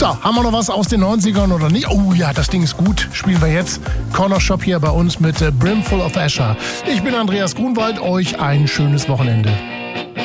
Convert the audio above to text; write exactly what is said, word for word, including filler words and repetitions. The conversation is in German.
So, haben wir noch was aus den neunzigern oder nicht? Oh ja, das Ding ist gut. Spielen wir jetzt. Corner Shop hier bei uns mit äh, Brimful of Asher. Ich bin Andreas Grunwald. Euch ein schönes Wochenende.